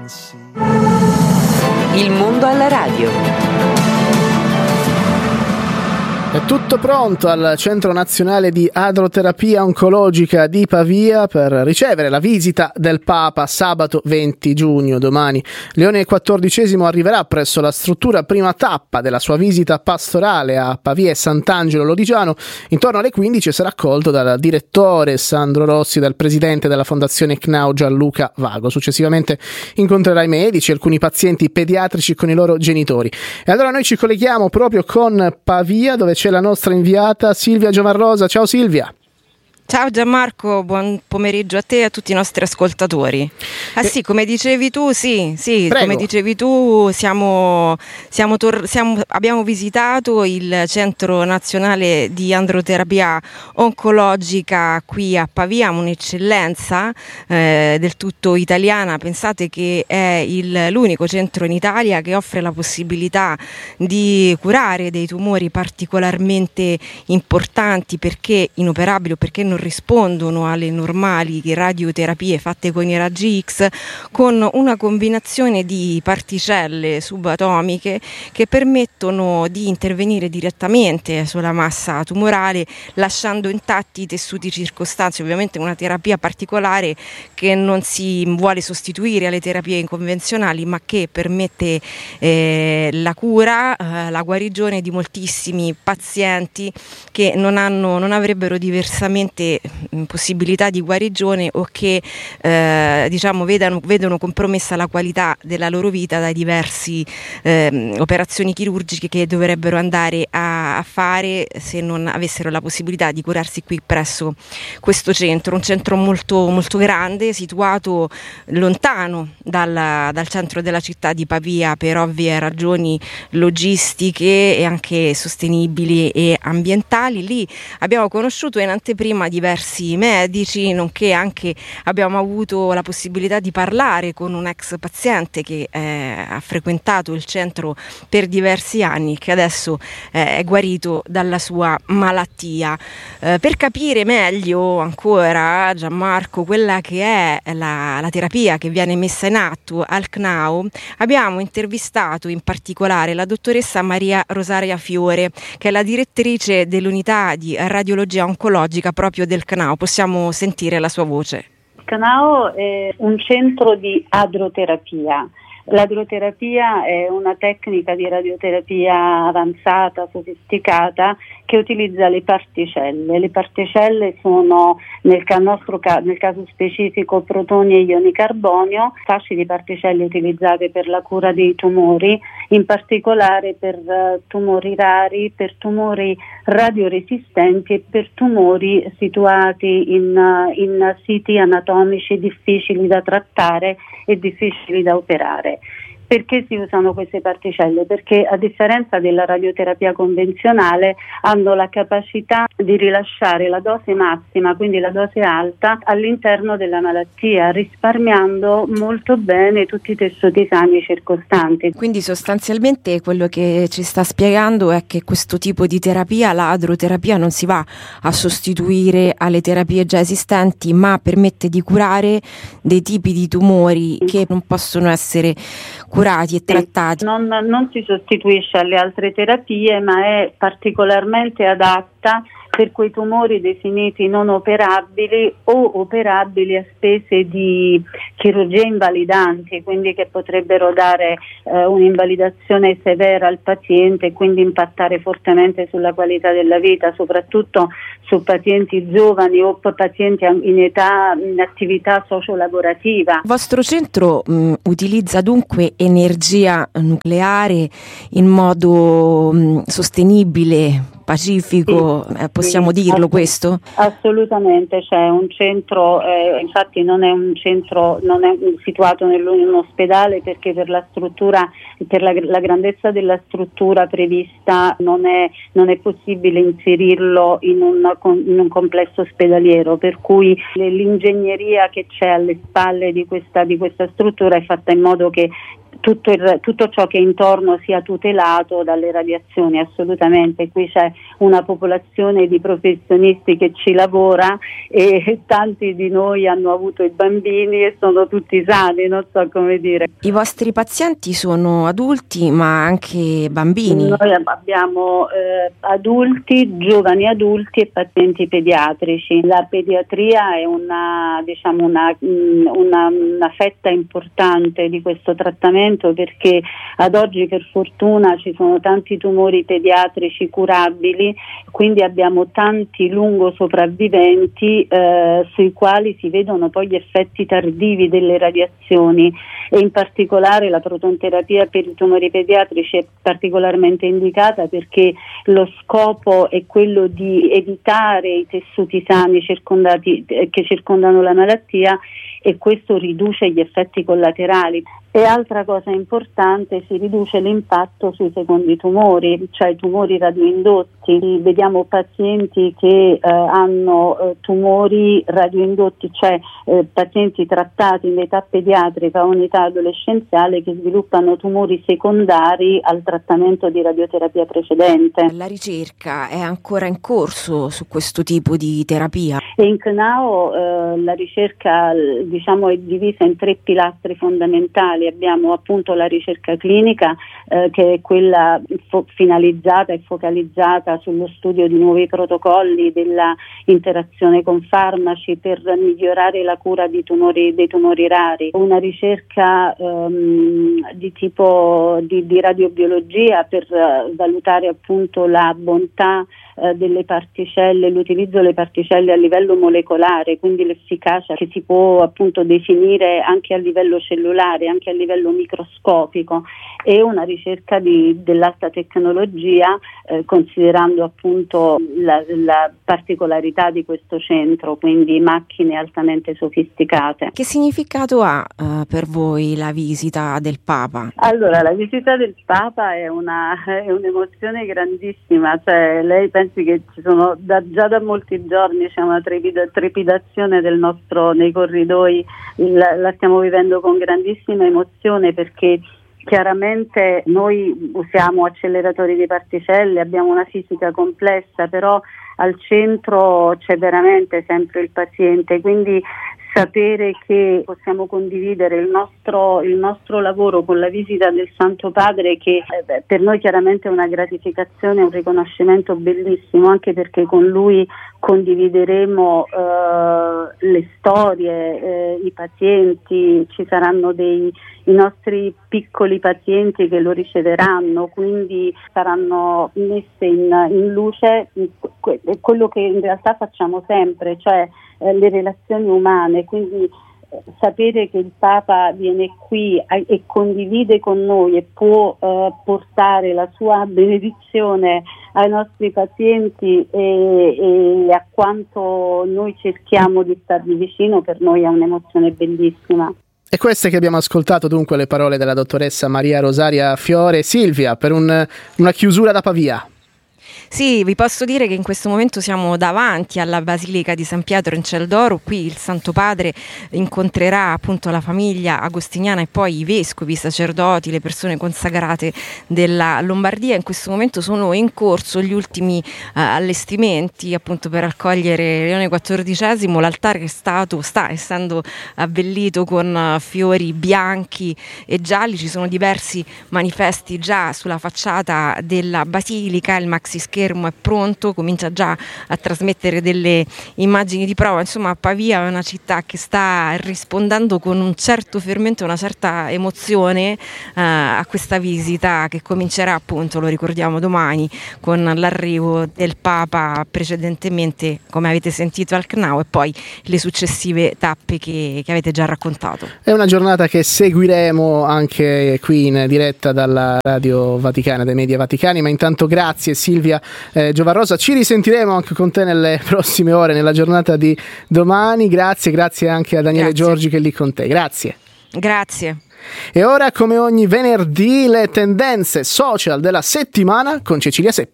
Il mondo alla radio. È tutto pronto al Centro Nazionale di Adroterapia Oncologica di Pavia per ricevere la visita del Papa sabato 20 giugno, domani. Leone XIV arriverà presso la struttura prima tappa della sua visita pastorale a Pavia e Sant'Angelo Lodigiano. Intorno alle 15 sarà accolto dal direttore Sandro Rossi e dal presidente della Fondazione CNAO Gianluca Vago. Successivamente incontrerà i medici e alcuni pazienti pediatrici con i loro genitori. E allora noi ci colleghiamo proprio con Pavia, dove c'è la nostra inviata Silvia Giovarrosa. Ciao Silvia. Ciao Gianmarco, buon pomeriggio a te e a tutti i nostri ascoltatori. Sì, come dicevi tu, come dicevi tu, abbiamo visitato il Centro Nazionale di Androterapia Oncologica qui a Pavia, un'eccellenza del tutto italiana. Pensate che è l'unico centro in Italia che offre la possibilità di curare dei tumori particolarmente importanti perché inoperabili o perché non rispondono alle normali radioterapie fatte con i raggi X, con una combinazione di particelle subatomiche che permettono di intervenire direttamente sulla massa tumorale lasciando intatti i tessuti circostanti. Ovviamente una terapia particolare che non si vuole sostituire alle terapie convenzionali, ma che permette la cura, la guarigione di moltissimi pazienti che non avrebbero diversamente possibilità di guarigione o che vedono compromessa la qualità della loro vita da diversi operazioni chirurgiche che dovrebbero andare a fare se non avessero la possibilità di curarsi qui presso questo centro, un centro molto, molto grande, situato lontano dal centro della città di Pavia per ovvie ragioni logistiche e anche sostenibili e ambientali. Lì abbiamo conosciuto in anteprima diversi medici, nonché anche abbiamo avuto la possibilità di parlare con un ex paziente che ha frequentato il centro per diversi anni, che adesso è guarito dalla sua malattia. Per capire meglio ancora, Gianmarco, quella che è la terapia che viene messa in atto al CNAO, abbiamo intervistato in particolare la dottoressa Maria Rosaria Fiore, che è la direttrice dell'unità di radiologia oncologica proprio del CNAO. Possiamo sentire la sua voce. CNAO è un centro di adroterapia. L'adroterapia è una tecnica di radioterapia avanzata, sofisticata, che utilizza le particelle. Le particelle sono, nel caso specifico, protoni e ioni carbonio, fasci di particelle utilizzate per la cura dei tumori, in particolare per tumori rari, per tumori radioresistenti e per tumori situati in siti anatomici difficili da trattare e difficili da operare. Perché si usano queste particelle? Perché a differenza della radioterapia convenzionale hanno la capacità di rilasciare la dose massima, quindi la dose alta, all'interno della malattia, risparmiando molto bene tutti i tessuti sani circostanti. Quindi sostanzialmente quello che ci sta spiegando è che questo tipo di terapia, la adroterapia, non si va a sostituire alle terapie già esistenti, ma permette di curare dei tipi di tumori che non possono essere curati e trattati. Non si sostituisce alle altre terapie, ma è particolarmente adatta per quei tumori definiti non operabili o operabili a spese di chirurgie invalidanti, quindi che potrebbero dare un'invalidazione severa al paziente e quindi impattare fortemente sulla qualità della vita, soprattutto su pazienti giovani o pazienti in attività sociolavorativa. Il vostro centro utilizza dunque energia nucleare in modo sostenibile, pacifico, possiamo dirlo questo? Assolutamente, c'è un centro, infatti non è situato in un ospedale, perché per la struttura, per la grandezza della struttura prevista non è possibile inserirlo in un complesso ospedaliero, per cui l'ingegneria che c'è alle spalle di questa struttura è fatta in modo che tutto ciò che è intorno sia tutelato dalle radiazioni. Assolutamente, qui c'è una popolazione di professionisti che ci lavora e tanti di noi hanno avuto i bambini e sono tutti sani, non so come dire. I vostri pazienti sono adulti ma anche bambini? Noi abbiamo adulti, giovani adulti e pazienti pediatrici. La pediatria è una fetta importante di questo trattamento, perché ad oggi per fortuna ci sono tanti tumori pediatrici curabili, quindi abbiamo tanti lungo sopravviventi sui quali si vedono poi gli effetti tardivi delle radiazioni, e in particolare la protonterapia per i tumori pediatrici è particolarmente indicata perché lo scopo è quello di evitare i tessuti sani che circondano la malattia, e questo riduce gli effetti collaterali. E altra cosa importante, si riduce l'impatto sui secondi tumori, cioè i tumori radioindotti. Vediamo pazienti che hanno tumori radioindotti, cioè pazienti trattati in età pediatrica o in età adolescenziale che sviluppano tumori secondari al trattamento di radioterapia precedente. La ricerca è ancora in corso su questo tipo di terapia? E in CNAO la ricerca è divisa in 3 pilastri fondamentali. Abbiamo appunto la ricerca clinica che è quella finalizzata e focalizzata sullo studio di nuovi protocolli della interazione con farmaci per migliorare la cura dei tumori rari. Una ricerca di tipo di radiobiologia per valutare appunto la bontà delle particelle, l'utilizzo delle particelle a livello molecolare, quindi l'efficacia che si può appunto definire anche a livello cellulare, anche a livello microscopico, e una ricerca dell'alta tecnologia, considerando appunto la particolarità di questo centro, quindi macchine altamente sofisticate. Che significato ha per voi la visita del Papa? Allora, la visita del Papa è un'emozione grandissima, cioè lei pensi che ci sono già da molti giorni c'è una trepidazione nei corridoi, la stiamo vivendo con grandissima emozione, perché chiaramente noi usiamo acceleratori di particelle, abbiamo una fisica complessa, però al centro c'è veramente sempre il paziente, quindi sapere che possiamo condividere il nostro lavoro con la visita del Santo Padre, che per noi chiaramente è una gratificazione, un riconoscimento bellissimo, anche perché con lui condivideremo le storie, i pazienti, ci saranno i nostri piccoli pazienti che lo riceveranno, quindi saranno messe in luce quello che in realtà facciamo sempre, cioè le relazioni umane, quindi sapere che il Papa viene qui e condivide con noi e può portare la sua benedizione ai nostri pazienti e a quanto noi cerchiamo di stargli vicino, per noi è un'emozione bellissima. E queste che abbiamo ascoltato dunque le parole della dottoressa Maria Rosaria Fiore. Silvia, per una chiusura da Pavia. Sì, vi posso dire che in questo momento siamo davanti alla Basilica di San Pietro in Ciel d'Oro. Qui il Santo Padre incontrerà appunto la famiglia agostiniana e poi i vescovi, i sacerdoti, le persone consacrate della Lombardia. In questo momento sono in corso gli ultimi allestimenti appunto per accogliere Leone XIV. L'altare che sta essendo abbellito con fiori bianchi e gialli. Ci sono diversi manifesti già sulla facciata della Basilica. Il maxi schermo è pronto, comincia già a trasmettere delle immagini di prova. Insomma, Pavia è una città che sta rispondendo con un certo fermento, una certa emozione a questa visita che comincerà appunto, lo ricordiamo, domani con l'arrivo del Papa, precedentemente come avete sentito al CNAO, e poi le successive tappe che avete già raccontato. È una giornata che seguiremo anche qui in diretta dalla Radio Vaticana, dai media vaticani, ma intanto grazie Silvia Giovarrosa, ci risentiremo anche con te nelle prossime ore, nella giornata di domani. Grazie anche a Daniele Giorgi che è lì con te. Grazie. E ora, come ogni venerdì, le tendenze social della settimana con Cecilia Seppi.